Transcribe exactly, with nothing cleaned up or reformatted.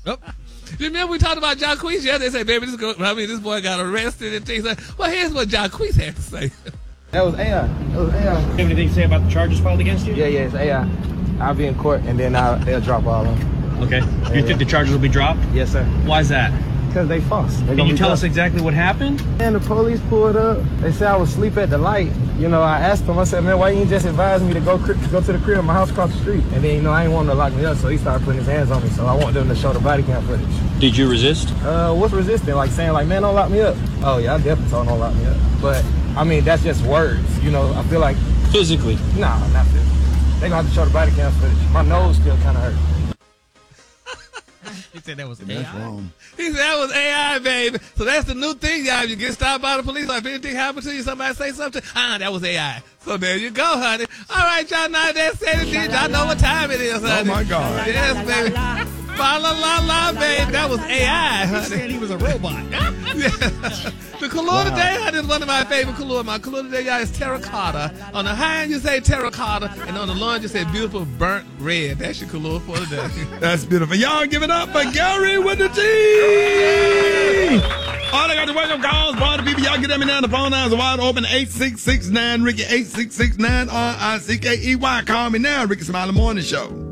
Oh. Remember we talked about Jacquees? Yeah, they say, baby, this, go, I mean, this boy got arrested and things like that. Well, here's what Jacquees had to say. That was A I. That was A I. You have anything to say about the charges filed against you? Yeah, yeah, it's A I. I'll be in court, and then I'll, they'll drop all of them. Okay. Yeah, You think yeah. the charges will be dropped? Yes, sir. Why is that? Because they false. They Can gonna you be tell us dropped. exactly what happened? And the police pulled up. They said I was asleep at the light. You know, I asked them, I said, man, why you just advise me to go cri- go to the crib, my house across the street? And then, you know, I ain't want them to lock me up, so he started putting his hands on me. So I want them to show the body cam footage. Did you resist? Uh, what's resisting? Like saying, like, man, don't lock me up. Oh, yeah, I definitely told them don't lock me up. But, I mean, that's just words. You know, I feel like... Physically? Nah, not physically. They gonna have to show the body cam footage. My nose still kind of hurt. He said that was That's A I. wrong. He said that was A I, baby. So that's the new thing, y'all. You get stopped by the police, like if anything happens to you, somebody say something, ah, that was A I. So there you go, honey. All right, y'all, now that said it, did y'all know what time it is, honey? Oh, my God. Yes, baby. Fa la la la, baby. That was A I, He honey. said he was a robot. The color today, honey, is one of my favorite color. My color today, y'all, is terracotta. On the high end, you say terracotta, and on the low end, you say beautiful burnt red. That's your color for today. That's beautiful. Y'all give it up for Gary with the T. All I got to work on calls, boy, the people, y'all get at me now. The phone lines are wide open. eight six six nine Ricky, eight six six nine R I C K E Y. Call me now, Ricky Smiley Morning Show.